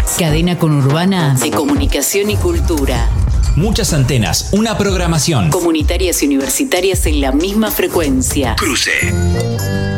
Cadena conurbana de comunicación y cultura. Muchas antenas, una programación. Comunitarias y universitarias en la misma frecuencia. Cruce.